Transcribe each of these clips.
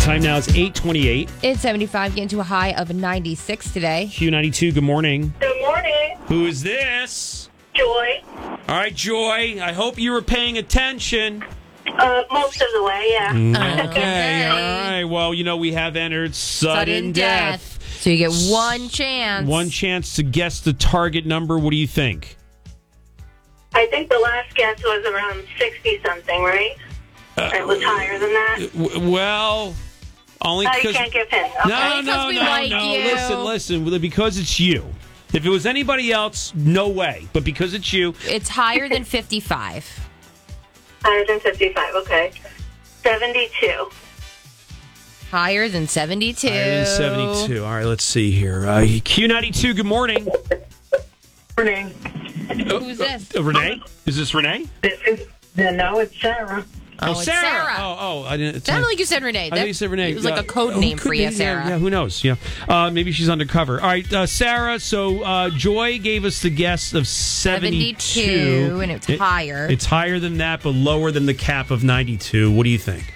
Time now is 8:28. It's 75, getting to a high of 96 today. Q92, good morning. Good morning, Who is this? Joy. All right, Joy, I hope you were paying attention. Most of the way, yeah. Okay, all right. Well, we have entered sudden death. So you get one chance. One chance to guess the target number. What do you think? I think the last guess was around 60-something, right? It was higher than that. Well, only You because... can't give hints. Okay. Only 'cause we like you. Listen. Because it's you. If it was anybody else, no way. But because it's you... It's higher than 55. 155, okay. 72. Higher than 72. Higher than 72. All right, let's see here. Q92, good morning. Morning. Who's this? Renee? Is this Renee? No, it's Sarah. Oh, it's Sarah. Oh, I didn't... Sounded like you said Renee. I think you said Renee. It was like a code name for you, Sarah. Yeah, who knows? Yeah, maybe she's undercover. All right, Sarah. So Joy gave us the guess of 72, and it's higher. It's higher than that, but lower than the cap of 92. What do you think?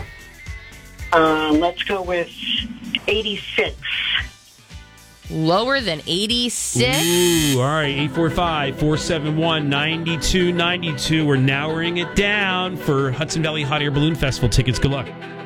Let's go with 86. Lower than 86. Ooh, all right, 845-471-9292. We're narrowing it down for Hudson Valley Hot Air Balloon Festival tickets. Good luck.